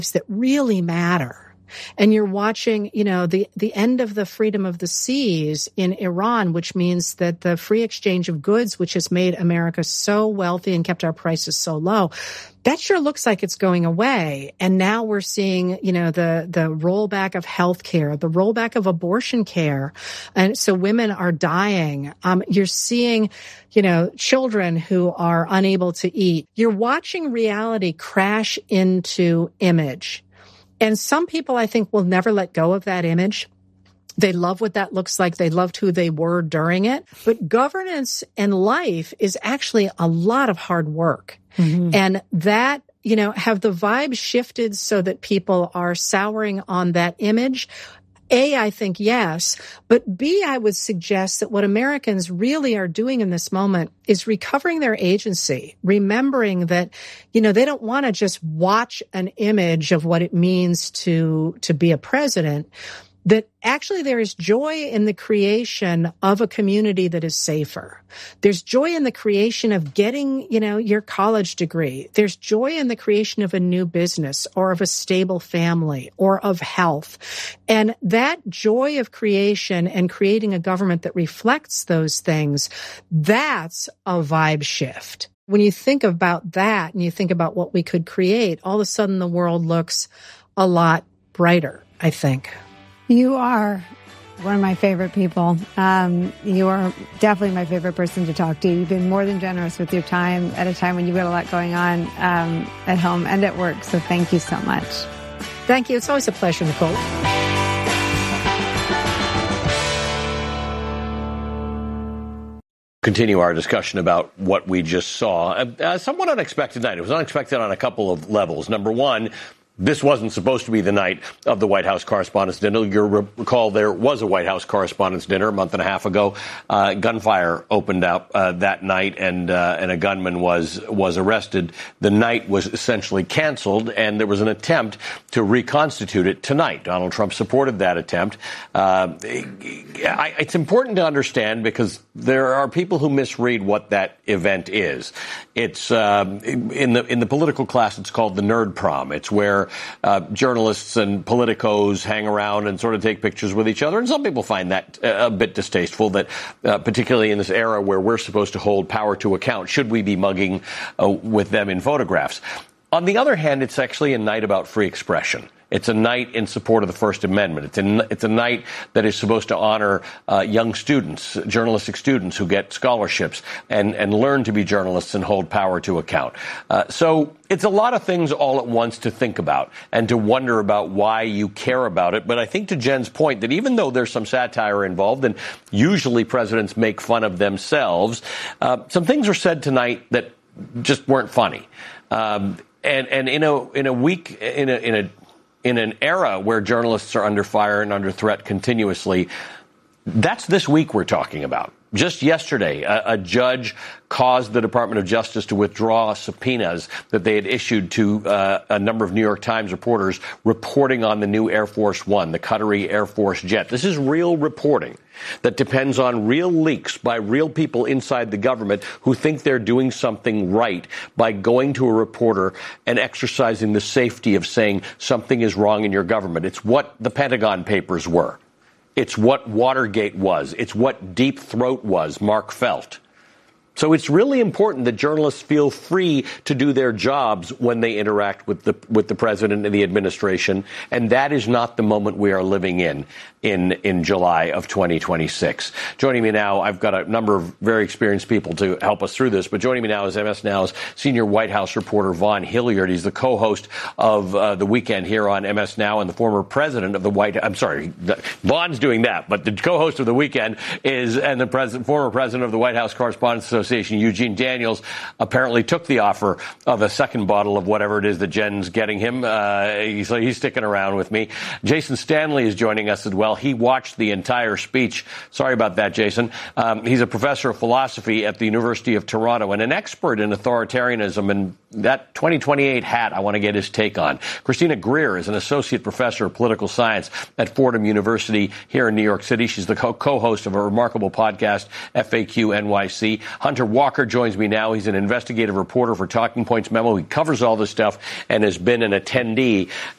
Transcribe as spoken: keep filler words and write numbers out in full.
that really matter. And you're watching, you know, the, the end of the freedom of the seas in Iran, which means that the free exchange of goods, which has made America so wealthy and kept our prices so low, that sure looks like it's going away. And now we're seeing, you know, the, the rollback of health care, the rollback of abortion care. And so women are dying. Um, you're seeing, you know, children who are unable to eat. You're watching reality crash into image. And some people, I think, will never let go of that image. They love what that looks like. They loved who they were during it. But governance and life is actually a lot of hard work. Mm-hmm. And that, you know, have the vibe shifted so that people are souring on that image? A, I think yes, but B, I would suggest that what Americans really are doing in this moment is recovering their agency, remembering that, you know, they don't want to just watch an image of what it means to, to be a president, that actually there is joy in the creation of a community that is safer. There's joy in the creation of getting, you know, your college degree. There's joy in the creation of a new business or of a stable family or of health. And that joy of creation and creating a government that reflects those things, that's a vibe shift. When you think about that and you think about what we could create, all of a sudden the world looks a lot brighter, I think. You are one of my favorite people. Um, you are definitely my favorite person to talk to. You've been more than generous with your time at a time when you've got a lot going on um, at home and at work. So thank you so much. Thank you. It's always a pleasure, Nicole. Continue our discussion about what we just saw. A, a somewhat unexpected night. It was unexpected on a couple of levels. Number one, this wasn't supposed to be the night of the White House Correspondents' Dinner. You'll recall there was a White House Correspondents' Dinner a month and a half ago. Uh, gunfire opened up uh, that night, and uh, and a gunman was was arrested. The night was essentially canceled, and there was an attempt to reconstitute it tonight. Donald Trump supported that attempt. Uh, I, it's important to understand because there are people who misread what that event is. It's um, in the in the political class. It's called the Nerd Prom. It's where Uh, journalists and politicos hang around and sort of take pictures with each other. And some people find that uh, a bit distasteful, that uh, particularly in this era where we're supposed to hold power to account, should we be mugging uh, with them in photographs? On the other hand, it's actually a night about free expression. It's a night in support of the First Amendment. It's a, it's a night that is supposed to honor uh, young students, journalistic students who get scholarships and, and learn to be journalists and hold power to account. Uh, so it's a lot of things all at once to think about and to wonder about why you care about it. But I think to Jen's point that even though there's some satire involved, and usually presidents make fun of themselves, uh, some things were said tonight that just weren't funny. Um, and, and in a, in a week, in a, in a, in an era where journalists are under fire and under threat continuously, that's this week we're talking about. Just yesterday, a, a judge caused the Department of Justice to withdraw subpoenas that they had issued to uh, a number of New York Times reporters reporting on the new Air Force One, the Qatari Air Force jet. This is real reporting that depends on real leaks by real people inside the government who think they're doing something right by going to a reporter and exercising the safety of saying something is wrong in your government. It's what the Pentagon Papers were. It's what Watergate was. It's what Deep Throat was, Mark Felt. So it's really important that journalists feel free to do their jobs when they interact with the with the president and the administration. And that is not the moment we are living in in in July of twenty twenty-six. Joining me now, I've got a number of very experienced people to help us through this. But joining me now is M S Now's senior White House reporter, Vaughn Hilliard. He's the co-host of uh, The Weekend here on M S Now and the former president of the White I'm sorry, Vaughn's doing that. But the co-host of The Weekend is and the president, former president of the White House Correspondents' Association, Eugene Daniels, apparently took the offer of a second bottle of whatever it is that Jen's getting him. Uh, so he's sticking around with me. Jason Stanley is joining us as well. He watched the entire speech. Sorry about that, Jason. Um, he's a professor of philosophy at the University of Toronto and an expert in authoritarianism, and that twenty twenty-eight hat I want to get his take on. Christina Greer is an associate professor of political science at Fordham University here in New York City. She's the co- co-host of a remarkable podcast, F A Q N Y C. Hunter Walker joins me now. He's an investigative reporter for Talking Points Memo. He covers all this stuff and has been an attendee